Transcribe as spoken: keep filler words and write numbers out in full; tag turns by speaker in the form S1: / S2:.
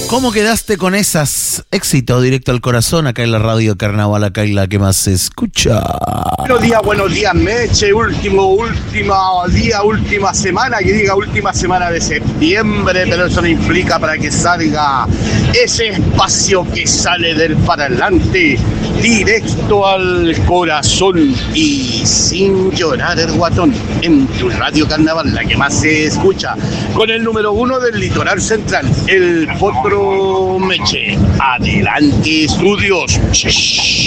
S1: ¿Cómo quedaste con esas? Éxito directo al corazón, acá en la radio Carnaval, acá en la que más se escucha.
S2: Buenos días, buenos días, Meche. Último, última día, última semana. Que diga última semana de septiembre, pero eso no implica para que salga ese espacio que sale del parlante directo al corazón y sin llorar el guatón. En tu radio Carnaval, la que más se escucha, con el número uno del litoral central, el Potro Meche. Adelante, estudios.